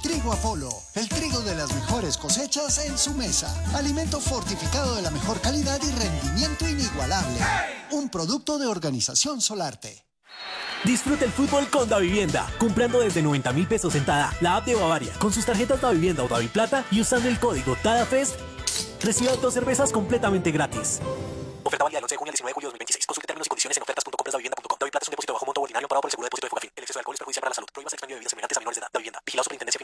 Trigo Apolo, el trigo de las mejores cosechas en su mesa. Alimento fortificado de la mejor calidad y rendimiento inigualable. Un producto de Organización Solarte. Disfruta el fútbol con Davivienda, comprando desde 90.000 pesos en Tada, la app de Bavaria, con sus tarjetas Davivienda o Daviplata y usando el código TADAFEST, reciba 2 cervezas completamente gratis. Oferta válida del 11 de junio al 19 de julio de 2026. Consulte términos y condiciones en ofertas.comprasdavivienda.com. Daviplata es un depósito bajo monto ordinario pagado por el seguro de depósito